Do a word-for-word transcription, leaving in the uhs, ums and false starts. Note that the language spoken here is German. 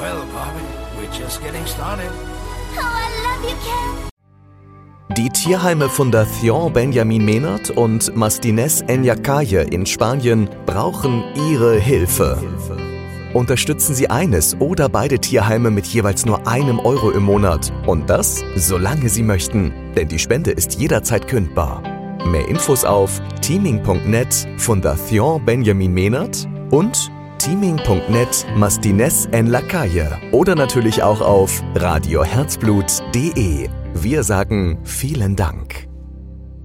Well, Bobby, we're just getting started. Oh, I love you, Ken. Die Tierheime Fundación Benjamin Menard und Mastines en la Calle in Spanien brauchen Ihre Hilfe. Unterstützen Sie eines oder beide Tierheime mit jeweils nur einem Euro im Monat. Und das, solange Sie möchten. Denn die Spende ist jederzeit kündbar. Mehr Infos auf teaming punkt net Fundación Benjamin Menard und teaming punkt net Mastines en la Calle. Oder natürlich auch auf radio herzblut punkt de. Wir sagen vielen Dank.